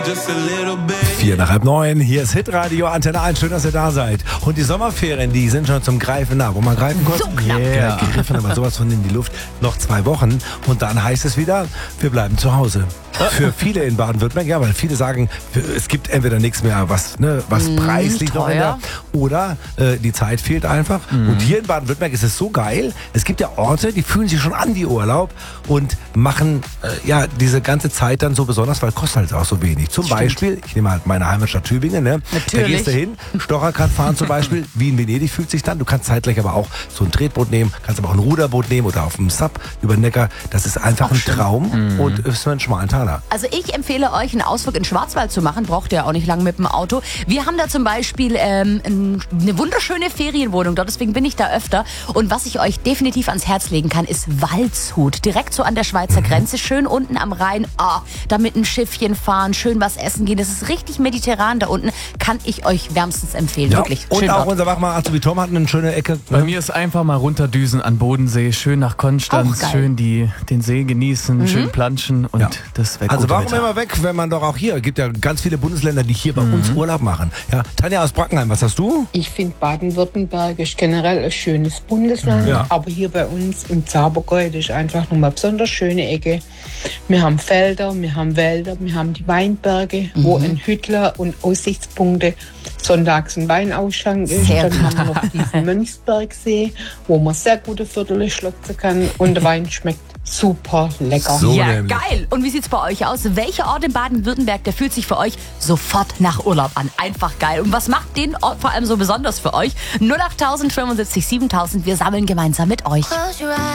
Vier nach halb neun, hier ist Hitradio Antenne 1, schön, dass ihr da seid. Und die Sommerferien, die sind schon zum Greifen nah. Wo man greifen kurz? So knapp. Yeah. Gegriffen, aber sowas von in die Luft. Noch 2 Wochen und dann heißt es wieder, wir bleiben zu Hause. Für viele in Baden-Württemberg, ja, weil viele sagen, es gibt entweder nichts mehr, was preislich noch in der, oder die Zeit fehlt einfach. Und hier in Baden-Württemberg ist es so geil, es gibt ja Orte, die fühlen sich schon an wie Urlaub und machen diese ganze Zeit dann so besonders, weil kostet halt auch so wenig. Zum Beispiel, ich nehme halt meine Heimatstadt Tübingen, ne? Da gehst du hin, Stocherkart fahren zum Beispiel, wie in Venedig fühlt sich dann. Du kannst zeitgleich aber auch so ein Tretboot nehmen, kannst aber auch ein Ruderboot nehmen oder auf dem Sub über den Neckar. Das ist einfach ein Traum und ist nur ein schmalen Taler. Also ich empfehle euch, einen Ausflug in Schwarzwald zu machen. Braucht ihr ja auch nicht lange mit dem Auto. Wir haben da zum Beispiel eine wunderschöne Ferienwohnung dort, deswegen bin ich da öfter. Und was ich euch definitiv ans Herz legen kann, ist Waldshut. Direkt so an der Schweizer Grenze, schön unten am Rhein. Da mit einem Schiffchen fahren, schön was essen gehen. Das ist richtig mediterran da unten. Kann ich euch wärmstens empfehlen, wirklich. Und schön auch dort. unser Wachmann Azubi Tom hat eine schöne Ecke. Bei mir ist einfach mal runterdüsen an Bodensee, schön nach Konstanz, Auch geil. schön den See genießen, schön planschen und das wäre Also gute warum Wetter. immer weg, wenn man doch auch hier, gibt ja ganz viele Bundesländer, die hier bei uns Urlaub machen. Ja, Tanja aus Brackenheim, was hast du? Ich finde Baden-Württemberg ist generell ein schönes Bundesland, Ja. aber hier bei uns im Zabergäu, das ist einfach nochmal eine besonders schöne Ecke. Wir haben Felder, wir haben Wälder, wir haben die Weinberge, wo ein Hüttler und Aussichtspunkte sonntags ein Weinausschank ist. Sehr Dann haben wir noch diesen Mönchsbergsee, wo man sehr gute Viertel schlotzen kann und der Wein schmeckt super lecker. So Ja, nämlich. geil. Und wie sieht's bei euch aus? Welcher Ort in Baden-Württemberg, der fühlt sich für euch sofort nach Urlaub an? Einfach geil. Und was macht den Ort vor allem so besonders für euch? 08000 75 7000. Wir sammeln gemeinsam mit euch.